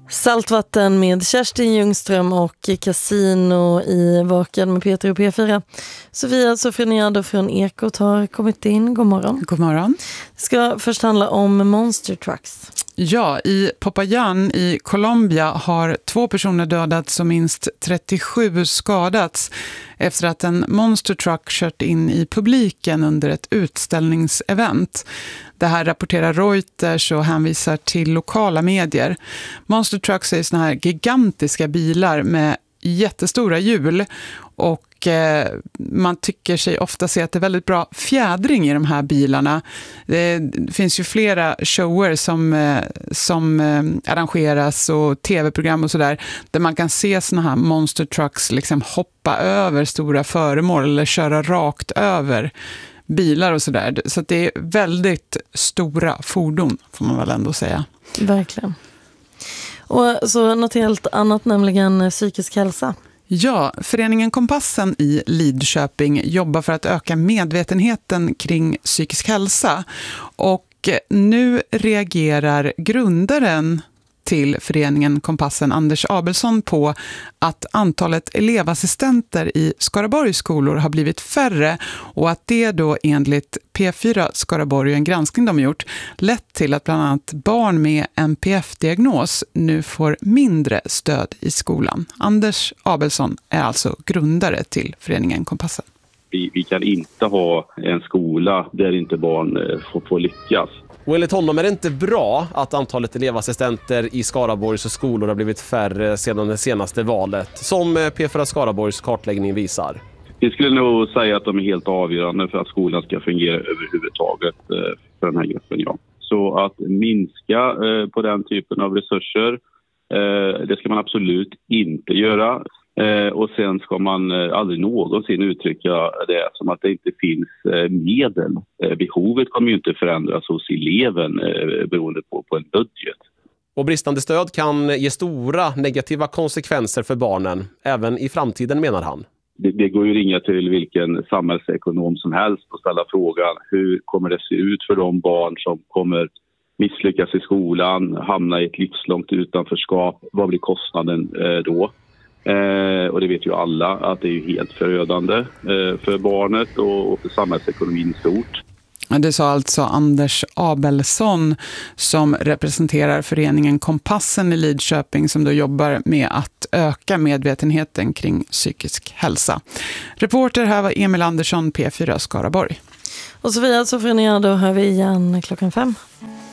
Saltvatten med Kerstin Ljungström och Casino i Vaken med Peter och P4. Sofia Sofreniado från Ekot har kommit in. God morgon. God morgon. Det ska först handla om Monster Trucks. Ja, i Popayán i Colombia har 2 personer dödats och minst 37 skadats efter att en Monster Truck kört in i publiken under ett utställningsevent. Det här rapporterar Reuters och hänvisar till lokala medier. Monster Trucks är såna här gigantiska bilar med jättestora hjul och man tycker sig ofta se att det är väldigt bra fjädring i de här bilarna. Det finns ju flera shower som arrangeras och tv-program och sådär där man kan se såna här Monster Trucks liksom hoppa över stora föremål eller köra rakt över bilar och sådär. Så att det är väldigt stora fordon får man väl ändå säga. Verkligen. Och så något helt annat, nämligen psykisk hälsa. Ja, föreningen Kompassen i Lidköping jobbar för att öka medvetenheten kring psykisk hälsa. Och nu reagerar grundaren till föreningen Kompassen, Anders Abelsson, på att antalet elevassistenter i Skaraborgs skolor har blivit färre och att det då enligt P4 Skaraborg, en granskning de har gjort, lett till att bland annat barn med NPF-diagnos nu får mindre stöd i skolan. Anders Abelsson är alltså grundare till föreningen Kompassen. Vi kan inte ha en skola där inte barn får lyckas. Och enligt honom är det inte bra att antalet elevassistenter i Skaraborgs skolor har blivit färre sedan det senaste valet, som P4 Skaraborgs kartläggning visar. Vi skulle nog säga att de är helt avgörande för att skolan ska fungera överhuvudtaget för den här gruppen, ja. Så att minska på den typen av resurser, det ska man absolut inte göra. Och sen ska man aldrig någonsin uttrycka det som att det inte finns medel. Behovet kommer ju inte förändras hos eleven beroende på en budget. Och bristande stöd kan ge stora negativa konsekvenser för barnen, även i framtiden, menar han. Det går ju att ringa till vilken samhällsekonom som helst och ställa frågan: hur kommer det se ut för de barn som kommer misslyckas i skolan, hamna i ett livslångt utanförskap? Vad blir kostnaden då? Och det vet ju alla att det är helt förödande för barnet och för samhällsekonomin i stort. Det sa alltså Anders Abelsson som representerar föreningen Kompassen i Lidköping som då jobbar med att öka medvetenheten kring psykisk hälsa. Reporter här var Emil Andersson, P4 Skaraborg. Och Sofia Sofreniado hör vi igen 5:00.